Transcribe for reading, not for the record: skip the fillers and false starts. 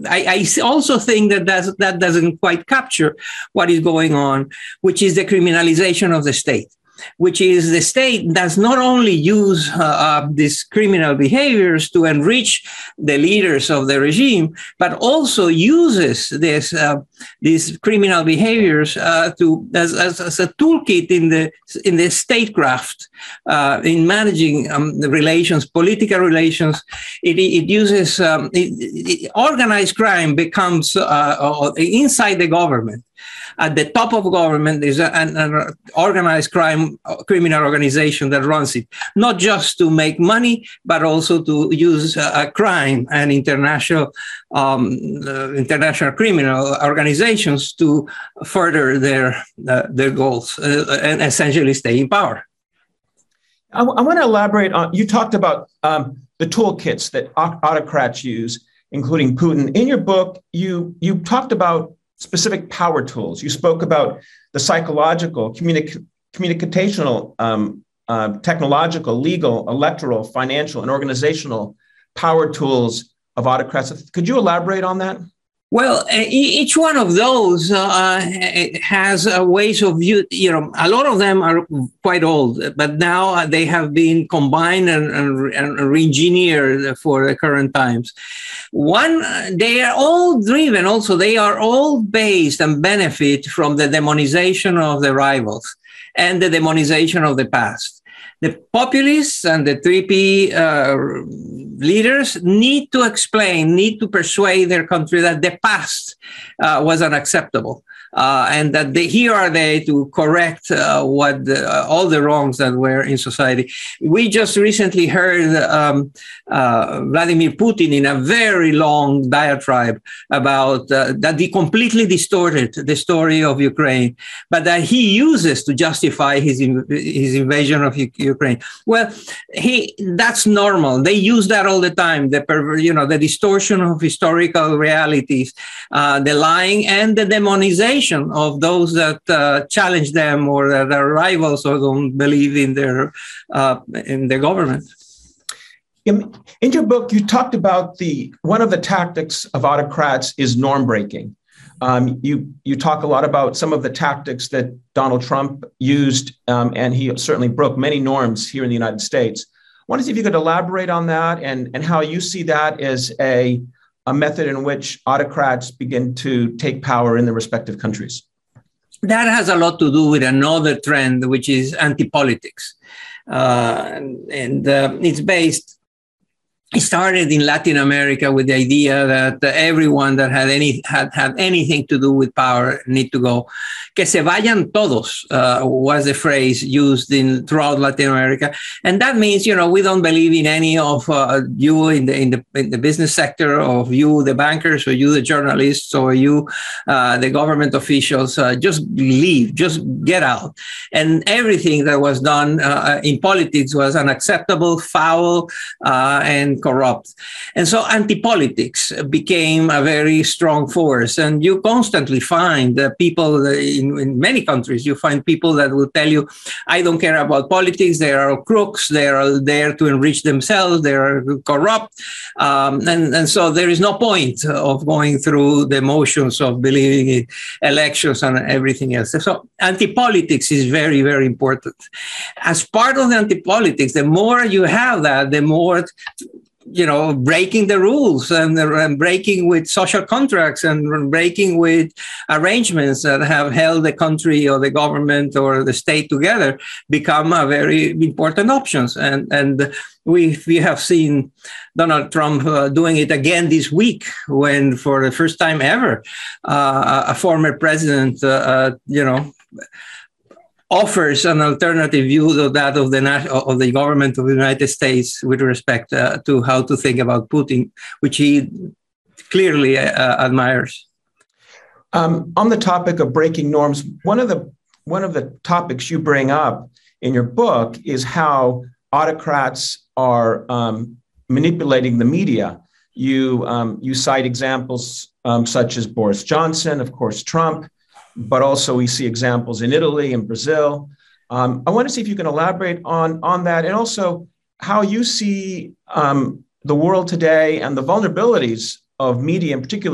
also think that doesn't quite capture what is going on, which is the criminalization of the state, which is the state does not only use these criminal behaviors to enrich the leaders of the regime, but also uses these criminal behaviors as a toolkit in the statecraft, in managing the relations, political relations. It uses organized crime becomes inside the government. At the top of government is an organized criminal organization that runs it, not just to make money, but also to use crime and international criminal organizations to further their goals and essentially stay in power. I want to elaborate on, you talked about the toolkits that autocrats use, including Putin. In your book, you talked about specific power tools. You spoke about the psychological, communicational, technological, legal, electoral, financial, and organizational power tools of autocrats. Could you elaborate on that? Well, each one of those has ways of view. A lot of them are quite old, but now they have been combined and re-engineered for the current times. They are all driven also, they are all based and benefit from the demonization of the rivals and the demonization of the past. The populists and the 3P leaders need to persuade their country that the past was unacceptable. And that here are they to correct all the wrongs that were in society. We just recently heard Vladimir Putin in a very long diatribe about that he completely distorted the story of Ukraine, but that he uses to justify his invasion of Ukraine. Well, that's normal. They use that all the time. The distortion of historical realities, the lying and the demonization of those that challenge them or that are rivals or don't believe in their government. In your book, you talked about one of the tactics of autocrats is norm breaking. You talk a lot about some of the tactics that Donald Trump used, and he certainly broke many norms here in the United States. I want to see if you could elaborate on that and how you see that as a method in which autocrats begin to take power in their respective countries. That has a lot to do with another trend, which is anti-politics. It started in Latin America with the idea that everyone that had anything to do with power need to go. Que se vayan todos was the phrase used throughout Latin America, and that means we don't believe in any of you in the business sector, of you the bankers, or you the journalists, or you the government officials. Just leave, just get out, and everything that was done in politics was unacceptable, foul, and corrupt. And so anti-politics became a very strong force. And you constantly find people in many countries, you find people that will tell you, I don't care about politics. They are crooks. They are there to enrich themselves. They are corrupt. And so there is no point of going through the motions of believing in elections and everything else. So anti-politics is very, very important. As part of the anti-politics, the more you have that, the more breaking the rules and breaking with social contracts and breaking with arrangements that have held the country or the government or the state together become a very important options. And we have seen Donald Trump doing it again this week when, for the first time ever, a former president, offers an alternative view to that of the government of the United States with respect to how to think about Putin, which he clearly admires. On the topic of breaking norms, one of the topics you bring up in your book is how autocrats are manipulating the media. You cite examples such as Boris Johnson, of course, Trump, but also we see examples in Italy and Brazil. I want to see if you can elaborate on that, and also how you see the world today and the vulnerabilities of media in particular